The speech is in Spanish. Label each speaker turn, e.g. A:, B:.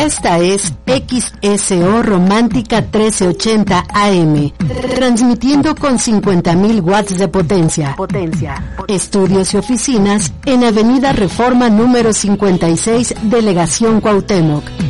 A: Esta es XSO Romántica 1380 AM, transmitiendo con 50.000 watts de potencia. Estudios y oficinas en Avenida Reforma número 56, Delegación Cuauhtémoc.